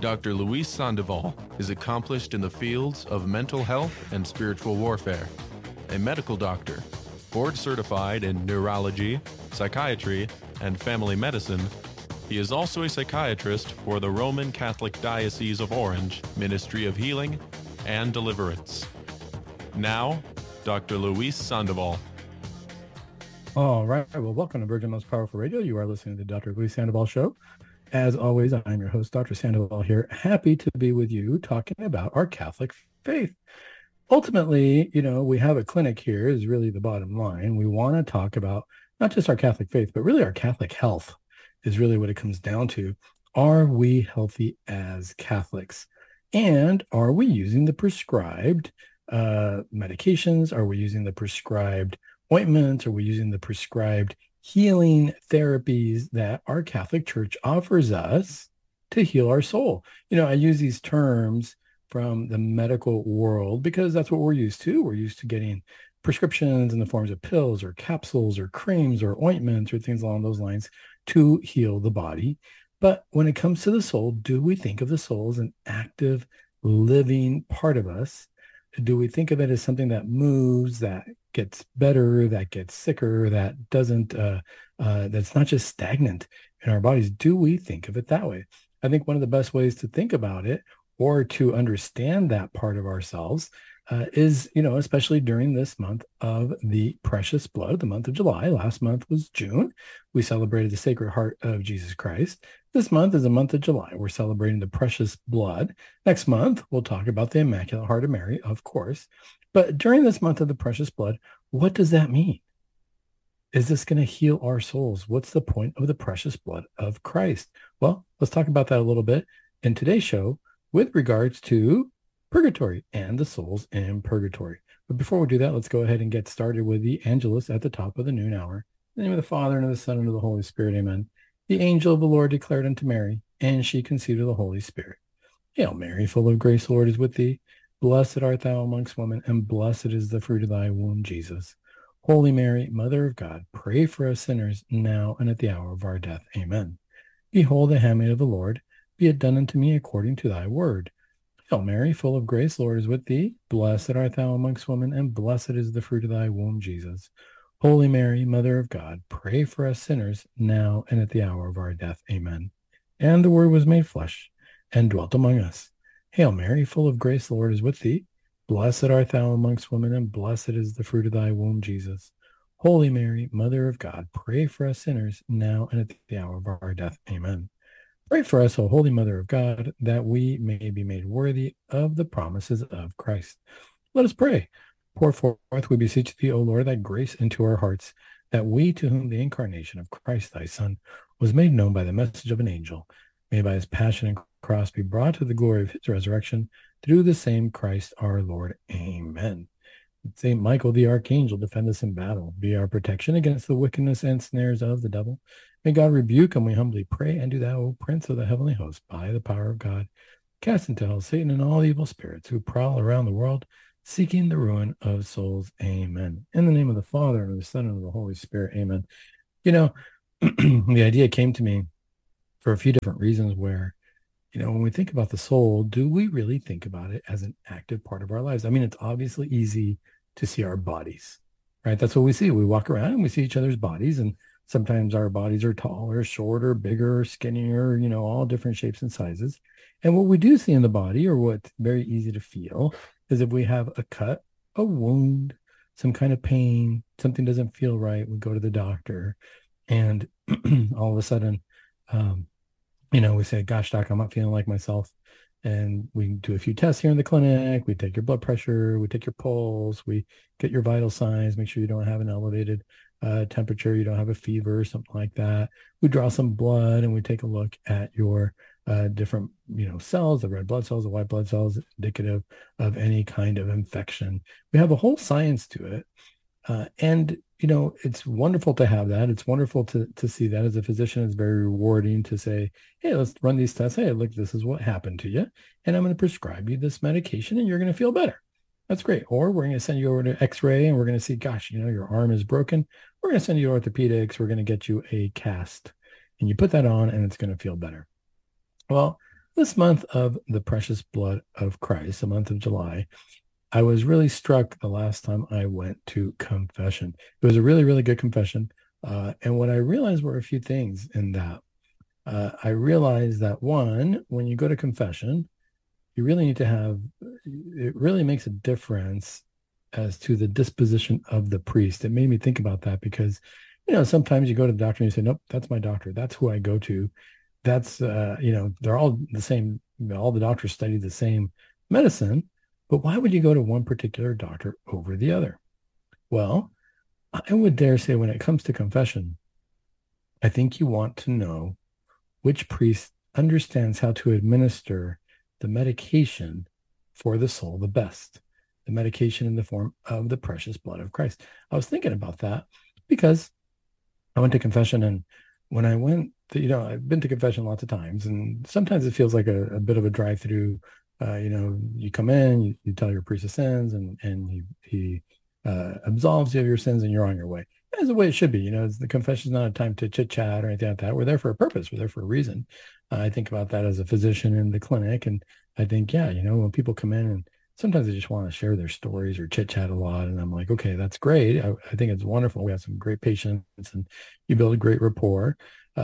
Dr. Luis Sandoval is accomplished in the fields of mental health and spiritual warfare, a medical doctor, board certified in neurology, psychiatry, and family medicine. He is also a psychiatrist for the Roman Catholic Diocese of Orange Ministry of Healing and Deliverance. Now, Dr. Luis Sandoval. All right. Well, welcome to Virgin Most Powerful Radio. You are listening to the Dr. Luis Sandoval Show. As always, I'm your host, Dr. Sandoval here. Happy to be with you talking about our Catholic faith. Ultimately, we have a clinic here is really the bottom line. We want to talk about not just our Catholic faith, but really our Catholic health is really what it comes down to. Are we healthy as Catholics? And are we using the prescribed medications? Are we using the prescribed ointments? Are we using the prescribed healing therapies that our Catholic Church offers us to heal our soul? I use these terms from the medical world because that's what we're used to. We're used to getting prescriptions in the forms of pills or capsules or creams or ointments or things along those lines to heal the body. But when it comes to the soul, do we think of the soul as an active, living part of us? Do we think of it as something that moves, that gets better, that gets sicker, that doesn't, that's not just stagnant in our bodies? Do we think of it that way? I think one of the best ways to think about it or to understand that part of ourselves is, especially during this month of the precious blood, the month of July. Last month was June. We celebrated the Sacred Heart of Jesus Christ. This month is the month of July. We're celebrating the precious blood. Next month, we'll talk about the Immaculate Heart of Mary, of course. But during this month of the precious blood, what does that mean? Is this going to heal our souls? What's the point of the precious blood of Christ? Well, let's talk about that a little bit in today's show with regards to purgatory and the souls in purgatory. But before we do that, let's go ahead and get started with the Angelus at the top of the noon hour. In the name of the Father, and of the Son, and of the Holy Spirit, amen. The angel of the Lord declared unto Mary, and she conceived of the Holy Spirit. Hail Mary, full of grace, the Lord is with thee. Blessed art thou amongst women, and blessed is the fruit of thy womb, Jesus. Holy Mary, Mother of God, pray for us sinners, now and at the hour of our death. Amen. Behold the handmaid of the Lord, be it done unto me according to thy word. Hail Mary, full of grace, the Lord is with thee. Blessed art thou amongst women, and blessed is the fruit of thy womb, Jesus. Holy Mary, Mother of God, pray for us sinners, now and at the hour of our death. Amen. And the Word was made flesh, and dwelt among us. Hail Mary, full of grace, the Lord is with thee. Blessed art thou amongst women, and blessed is the fruit of thy womb, Jesus. Holy Mary, Mother of God, pray for us sinners, now and at the hour of our death. Amen. Pray for us, O Holy Mother of God, that we may be made worthy of the promises of Christ. Let us pray. Pour forth, we beseech thee, O Lord, thy grace into our hearts, that we, to whom the incarnation of Christ thy Son was made known by the message of an angel, may by his passion and cross be brought to the glory of his resurrection, through the same Christ our Lord. Amen. Saint Michael the Archangel, defend us in battle. Be our protection against the wickedness and snares of the devil. May God rebuke him, we humbly pray, and do thou, O Prince of the heavenly host, by the power of God, cast into hell Satan and all evil spirits who prowl around the world, seeking the ruin of souls. Amen. In the name of the Father, and of the Son, and of the Holy Spirit. Amen. The idea came to me for a few different reasons where, when we think about the soul, do we really think about it as an active part of our lives? I mean, it's obviously easy to see our bodies, right? That's what we see. We walk around and we see each other's bodies, and sometimes our bodies are taller, shorter, bigger, skinnier, all different shapes and sizes. And what we do see in the body, or what's very easy to feel, is if we have a cut, a wound, some kind of pain, something doesn't feel right, we go to the doctor, and all of a sudden, we say, gosh, doc, I'm not feeling like myself. And we do a few tests here in the clinic. We take your blood pressure, we take your pulse, we get your vital signs, make sure you don't have an elevated temperature, you don't have a fever, something like that. We draw some blood and we take a look at your different, cells, the red blood cells, the white blood cells, indicative of any kind of infection. We have a whole science to it. And it's wonderful to have that. It's wonderful to see that. As a physician, it's very rewarding to say, hey, let's run these tests. Hey, look, this is what happened to you. And I'm going to prescribe you this medication and you're going to feel better. That's great. Or we're going to send you over to X-ray and we're going to see, gosh, your arm is broken. We're going to send you to orthopedics. We're going to get you a cast and you put that on and it's going to feel better. Well, This month of the precious blood of Christ, the month of July, I was really struck the last time I went to confession. It was a really, really good confession. And what I realized were a few things in that. I realized that one, when you go to confession, you really need to have, it really makes a difference as to the disposition of the priest. It made me think about that because, sometimes you go to the doctor and you say, nope, that's my doctor. That's who I go to. That's, they're all the same. All the doctors study the same medicine, but why would you go to one particular doctor over the other? Well, I would dare say when it comes to confession, I think you want to know which priest understands how to administer the medication for the soul the best, the medication in the form of the precious blood of Christ. I was thinking about that because I went to confession, and when I went, I've been to confession lots of times, and sometimes it feels like a bit of a drive-through. You come in, you tell your priest of sins, and he absolves you of your sins, and you're on your way. That's the way it should be. The confession is not a time to chit chat or anything like that. We're there for a purpose. We're there for a reason. I think about that as a physician in the clinic, and I think, when people come in and sometimes they just want to share their stories or chit chat a lot, and I'm like, okay, that's great. I think it's wonderful. We have some great patients, and you build a great rapport.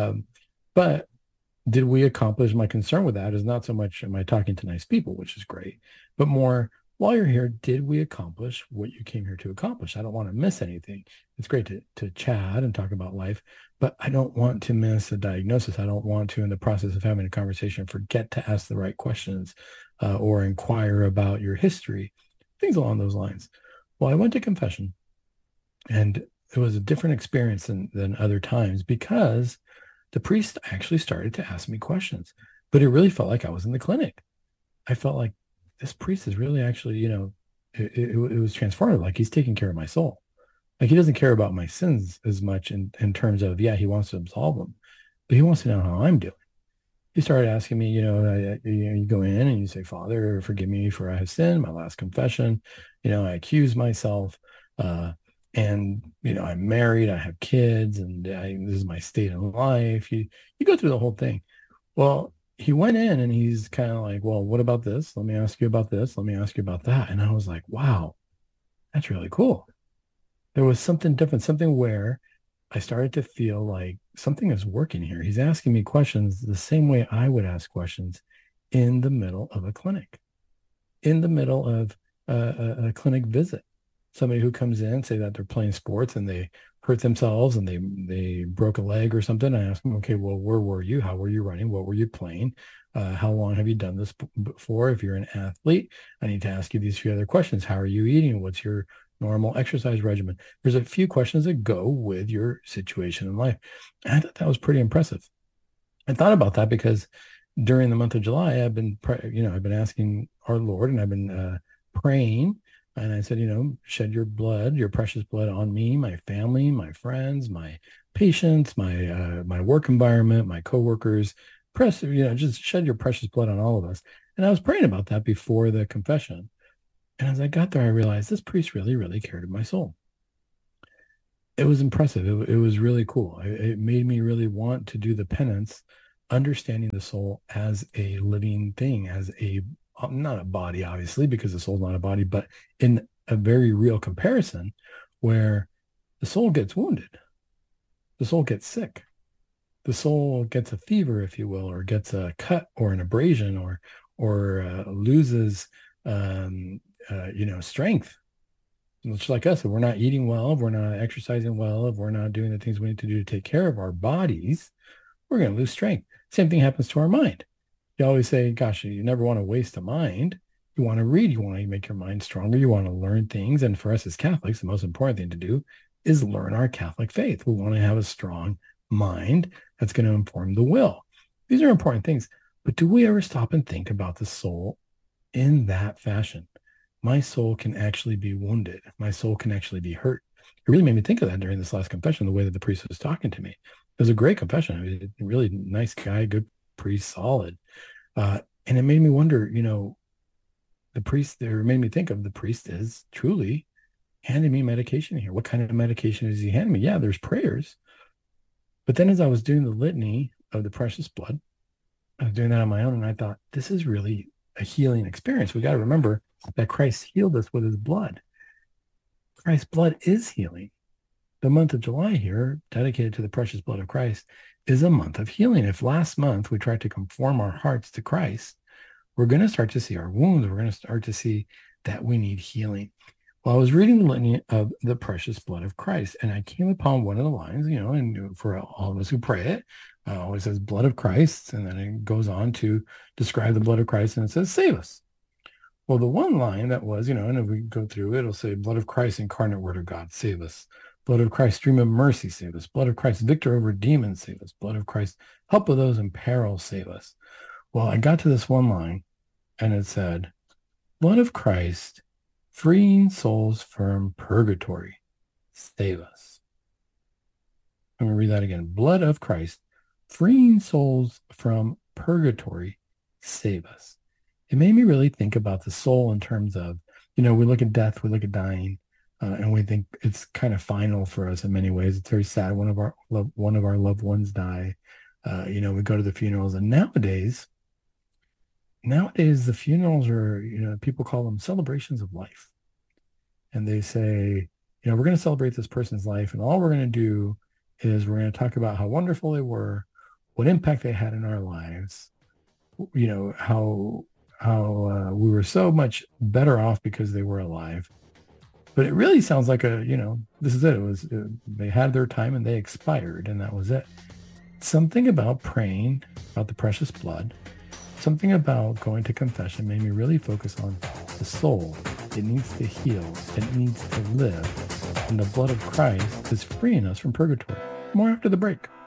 But did we accomplish? My concern with that is not so much am I talking to nice people, which is great, but more, while you're here, did we accomplish what you came here to accomplish? I don't want to miss anything. It's great to chat and talk about life, but I don't want to miss a diagnosis. I don't want to, in the process of having a conversation, forget to ask the right questions or inquire about your history, things along those lines. Well, I went to confession, and it was a different experience than other times because the priest actually started to ask me questions, but it really felt like I was in the clinic. I felt like this priest is really actually, it was transformative. Like he's taking care of my soul. Like he doesn't care about my sins as much in terms of, he wants to absolve them, but he wants to know how I'm doing. He started asking me, you go in and you say, Father, forgive me for I have sinned, my last confession. I accuse myself. And, I'm married, I have kids, and this is my state in life. You go through the whole thing. Well, he went in and he's kind of like, well, what about this? Let me ask you about this. Let me ask you about that. And I was like, wow, that's really cool. There was something different, something where I started to feel like something is working here. He's asking me questions the same way I would ask questions in the middle of a clinic, in the middle of a clinic visit. Somebody who comes in, say that they're playing sports and they hurt themselves and they broke a leg or something. I ask them, okay, well, where were you? How were you running? What were you playing? How long have you done this before? If you're an athlete, I need to ask you these few other questions. How are you eating? What's your normal exercise regimen? There's a few questions that go with your situation in life. And I thought that was pretty impressive. I thought about that because during the month of July, I've been asking our Lord, and I've been praying. And I said, shed your blood, your precious blood on me, my family, my friends, my patients, my work environment, my coworkers. Just shed your precious blood on all of us. And I was praying about that before the confession. And as I got there, I realized this priest really, really cared of my soul. It was impressive. It was really cool. It made me really want to do the penance, understanding the soul as a living thing, as not a body, obviously, because the soul's not a body, but in a very real comparison where the soul gets wounded, the soul gets sick, the soul gets a fever, if you will, or gets a cut or an abrasion or loses, strength. Much like us, if we're not eating well, if we're not exercising well, if we're not doing the things we need to do to take care of our bodies, we're going to lose strength. Same thing happens to our mind. You always say, gosh, you never want to waste a mind. You want to read. You want to make your mind stronger. You want to learn things. And for us as Catholics, the most important thing to do is learn our Catholic faith. We want to have a strong mind that's going to inform the will. These are important things. But do we ever stop and think about the soul in that fashion? My soul can actually be wounded. My soul can actually be hurt. It really made me think of that during this last confession, the way that the priest was talking to me. It was a great confession. I mean, really nice guy, good priest, solid. And it made me wonder, the priest there made me think of the priest is truly handing me medication here. What kind of medication is he handing me? Yeah, there's prayers. But then as I was doing the litany of the precious blood, I was doing that on my own, and I thought, this is really a healing experience. We got to remember that Christ healed us with his blood. Christ's blood is healing. The month of July here, dedicated to the precious blood of Christ, is a month of healing. If last month we tried to conform our hearts to Christ, we're going to start to see our wounds. We're going to start to see that we need healing. Well, I was reading the litany of the precious blood of Christ, and I came upon one of the lines, and for all of us who pray it, always says blood of Christ, and then it goes on to describe the blood of Christ, and it says, save us. Well, the one line that was, and if we go through it, it'll say, blood of Christ, incarnate word of God, save us. Blood of Christ, stream of mercy, save us. Blood of Christ, victor over demons, save us. Blood of Christ, help of those in peril, save us. Well, I got to this one line, and it said, blood of Christ, freeing souls from purgatory, save us. I'm going to read that again. Blood of Christ, freeing souls from purgatory, save us. It made me really think about the soul in terms of, we look at death, we look at dying, and we think it's kind of final for us in many ways. It's very sad. One of our loved ones die. We go to the funerals, and nowadays the funerals are, people call them celebrations of life. And they say, we're going to celebrate this person's life, and all we're going to do is we're going to talk about how wonderful they were, what impact they had in our lives, how we were so much better off because they were alive. But it really sounds like this is it. They had their time and they expired, and that was it. Something about praying about the precious blood, something about going to confession made me really focus on the soul. It needs to heal. It needs to live. And the blood of Christ is freeing us from purgatory. More after the break.